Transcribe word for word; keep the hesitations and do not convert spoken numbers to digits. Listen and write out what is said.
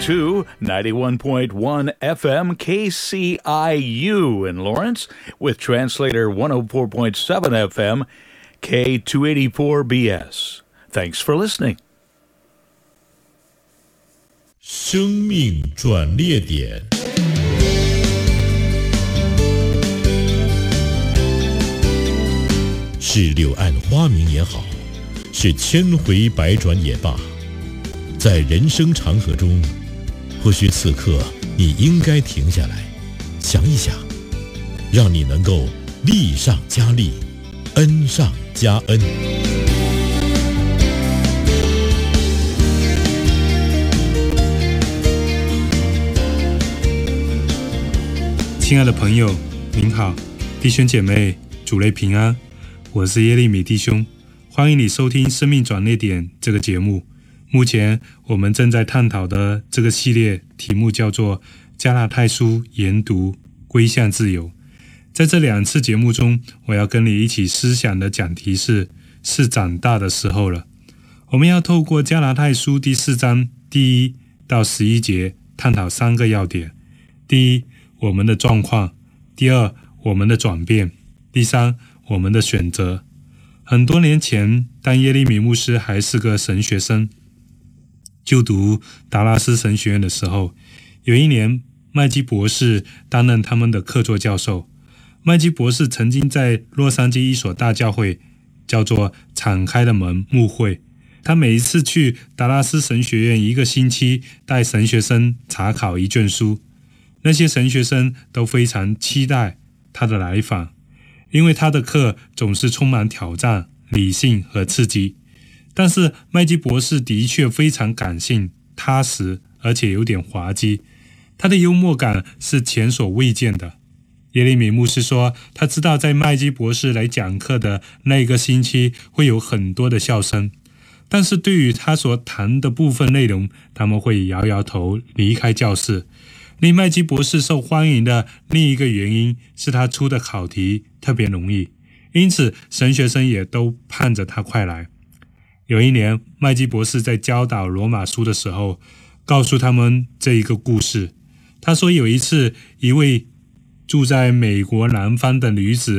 to ninety-one point one F M K C I U in Lawrence with translator one oh four point seven F M K two eighty-four B S. Thanks for listening. 生命转捩点，是柳暗花明也好，是千回百转也罢，在人生长河中，或许此刻你应该停下来，想一想，让你能够利上加利，恩上加恩。 亲爱的朋友，您好，弟兄姐妹，主内平安，我是耶利米弟兄，欢迎你收听生命转捩点这个节目。目前我们正在探讨的这个系列题目叫做加拉太书研读归向自由。在这两次节目中，我要跟你一起思想的讲题是是长大的时候了。我们要透过加拉太书第四章第一到十一节探讨三个要点：第一，我们的状况；第二，我们的转变；第三，我们的选择。很多年前，当耶利米牧师还是个神学生，就读达拉斯神学院的时候，有一年麦基博士担任他们的客座教授。麦基博士曾经在洛杉矶一所大教会叫做敞开的门牧会，他每一次去达拉斯神学院一个星期，带神学生查考一卷书。那些神学生都非常期待他的来访，因为他的课总是充满挑战、理性和刺激。但是麦基博士的确非常感性、踏实，而且有点滑稽。他的幽默感是前所未见的。耶利米牧师说，他知道在麦基博士来讲课的那个星期会有很多的笑声，但是对于他所谈的部分内容，他们会摇摇头离开教室。令麦基博士受欢迎的另一个原因是他出的考题特别容易，因此神学生也都盼着他快来。有一年，麦基博士在教导罗马书的时候，告诉他们这一个故事。他说有一次，一位住在美国南方的女子